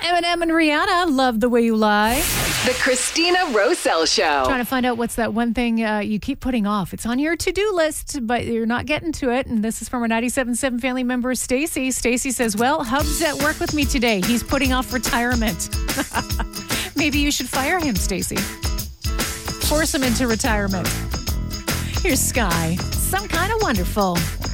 Eminem and Rihanna, Love the Way You Lie. The Christina Roselle Show. Trying to find out what's that one thing you keep putting off. It's on your to-do list, but you're not getting to it. And this is from our 97.7 family member, Stacy. Stacy says, well, Hub's at work with me today. He's putting off retirement. Maybe you should fire him, Stacy. Force him into retirement. Here's Sky. Some Kind of Wonderful.